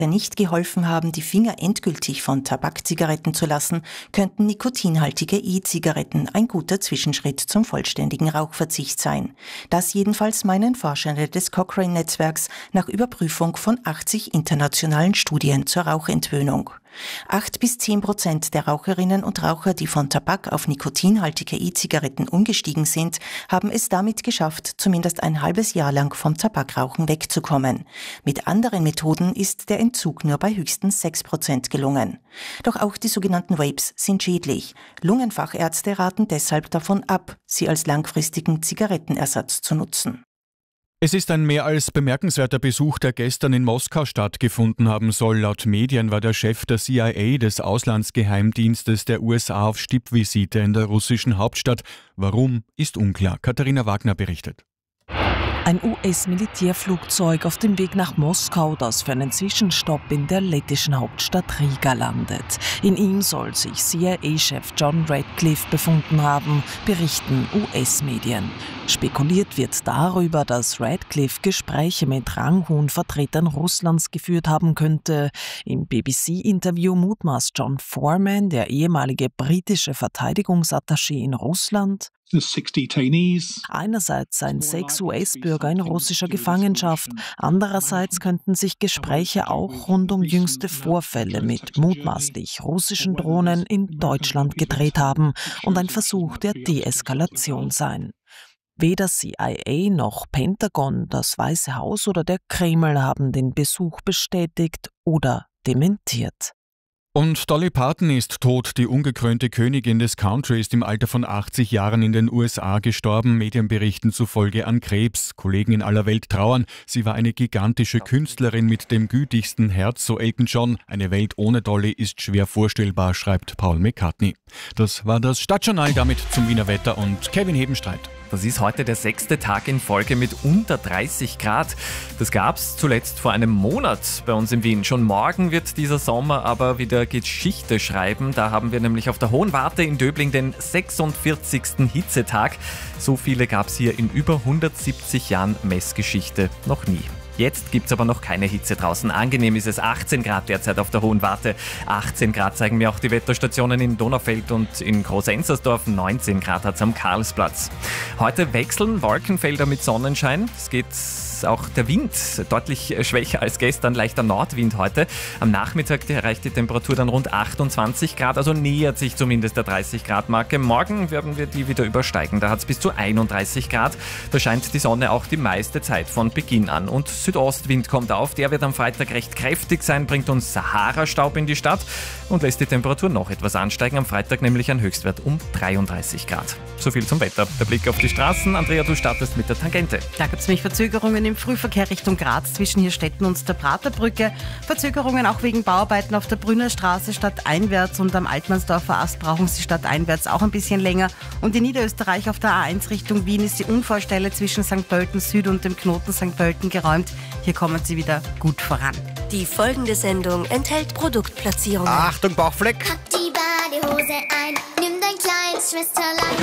nicht geholfen haben, die Finger endgültig von Tabakzigaretten zu lassen, könnten nikotinhaltige E-Zigaretten ein guter Zwischenschritt zum vollständigen Rauchverzicht sein. Das jedenfalls meinen Forschende des Cochrane-Netzwerks nach Überprüfung von 80 internationalen Studien zur Rauchentwöhnung. 8-10% der Raucherinnen und Raucher, die von Tabak auf nikotinhaltige E-Zigaretten umgestiegen sind, haben es damit geschafft, zumindest ein halbes Jahr lang vom Tabakrauchen wegzukommen. Mit anderen Methoden ist der Entzug nur bei höchstens 6% gelungen. Doch auch die sogenannten Vapes sind schädlich. Lungenfachärzte raten deshalb davon ab, sie als langfristigen Zigarettenersatz zu nutzen. Es ist ein mehr als bemerkenswerter Besuch, der gestern in Moskau stattgefunden haben soll. Laut Medien war der Chef der CIA, des Auslandsgeheimdienstes der USA, auf Stippvisite in der russischen Hauptstadt. Warum, ist unklar. Katharina Wagner berichtet. Ein US-Militärflugzeug auf dem Weg nach Moskau, das für einen Zwischenstopp in der lettischen Hauptstadt Riga landet. In ihm soll sich CIA-Chef John Radcliffe befunden haben, berichten US-Medien. Spekuliert wird darüber, dass Radcliffe Gespräche mit ranghohen Vertretern Russlands geführt haben könnte. Im BBC-Interview mutmaßt John Foreman, der ehemalige britische Verteidigungsattaché in Russland, einerseits seien 6 US-Bürger in russischer Gefangenschaft, andererseits könnten sich Gespräche auch rund um jüngste Vorfälle mit mutmaßlich russischen Drohnen in Deutschland gedreht haben und ein Versuch der Deeskalation sein. Weder CIA noch Pentagon, das Weiße Haus oder der Kreml haben den Besuch bestätigt oder dementiert. Und Dolly Parton ist tot. Die ungekrönte Königin des Country ist im Alter von 80 Jahren in den USA gestorben, Medienberichten zufolge an Krebs. Kollegen in aller Welt trauern. Sie war eine gigantische Künstlerin mit dem gütigsten Herz, so Elton John. Eine Welt ohne Dolly ist schwer vorstellbar, schreibt Paul McCartney. Das war das Stadtjournal, damit zum Wiener Wetter und Kevin Hebenstreit. Das ist heute der 6. Tag in Folge mit unter 30 Grad. Das gab's zuletzt vor einem Monat bei uns in Wien. Schon morgen wird dieser Sommer aber wieder Geschichte schreiben. Da haben wir nämlich auf der Hohen Warte in Döbling den 46. Hitzetag. So viele gab's hier in über 170 Jahren Messgeschichte noch nie. Jetzt gibt's aber noch keine Hitze draußen. Angenehm ist es 18 Grad derzeit auf der Hohen Warte. 18 Grad zeigen mir auch die Wetterstationen in Donaufeld und in Groß-Enzersdorf. 19 Grad hat's am Karlsplatz. Heute wechseln Wolkenfelder mit Sonnenschein. Es geht auch der Wind deutlich schwächer als gestern, leichter Nordwind heute. Am Nachmittag erreicht die Temperatur dann rund 28 Grad, also nähert sich zumindest der 30-Grad-Marke. Morgen werden wir die wieder übersteigen, da hat es bis zu 31 Grad. Da scheint die Sonne auch die meiste Zeit von Beginn an. Und Südostwind kommt auf, der wird am Freitag recht kräftig sein, bringt uns Sahara-Staub in die Stadt und lässt die Temperatur noch etwas ansteigen. Am Freitag nämlich ein Höchstwert um 33 Grad. So viel zum Wetter. Der Blick auf die Straßen. Andrea, du startest mit der Tangente. Da gibt es nämlich Verzögerungen im Frühverkehr Richtung Graz zwischen Hirstetten und der Praterbrücke. Verzögerungen auch wegen Bauarbeiten auf der Brünner Straße stadteinwärts und am Altmannsdorfer Ast brauchen sie stadteinwärts auch ein bisschen länger. Und in Niederösterreich auf der A1 Richtung Wien ist die Unfallstelle zwischen St. Pölten Süd und dem Knoten St. Pölten geräumt. Hier kommen sie wieder gut voran. Die folgende Sendung enthält Produktplatzierungen. Achtung, Bauchfleck! Pack die Badehose ein, nimm dein kleines Schwesterlein.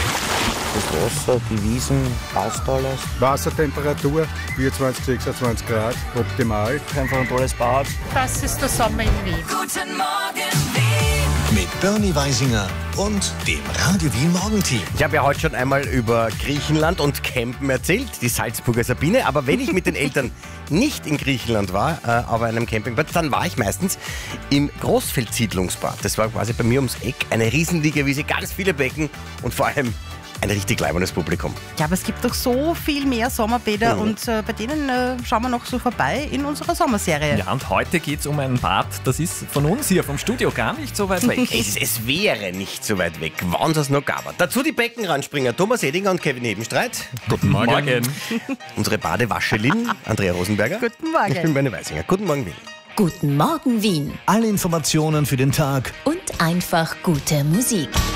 Das Wasser, die Wiesen, passt alles. Wassertemperatur 24, 26 Grad, optimal. Einfach ein tolles Bad. Das ist der Sommer in Wien. Guten Morgen, Wien. Mit Bernie Weisinger und dem Radio Wien Morgenteam. Ich habe ja heute schon einmal über Griechenland und Campen erzählt, die Salzburger Sabine. Aber wenn ich mit den Eltern nicht in Griechenland war, auf einem Campingplatz, dann war ich meistens im Großfeldsiedlungsbad. Das war quasi bei mir ums Eck eine Riesenliegewiese, ganz viele Becken und vor allem ein richtig leibendes Publikum. Ja, aber es gibt doch so viel mehr Sommerbäder und bei denen schauen wir noch so vorbei in unserer Sommerserie. Ja, und heute geht es um ein Bad, das ist von uns hier vom Studio gar nicht so weit weg. Es wäre nicht so weit weg, wann es noch gab. Dazu die Beckenranspringer Thomas Edinger und Kevin Hebenstreit. Guten Morgen. Unsere Badewaschelin Andrea Rosenberger. Guten Morgen. Ich bin Bernie Weisinger. Guten Morgen, Wien. Guten Morgen, Wien. Alle Informationen für den Tag Und einfach gute Musik.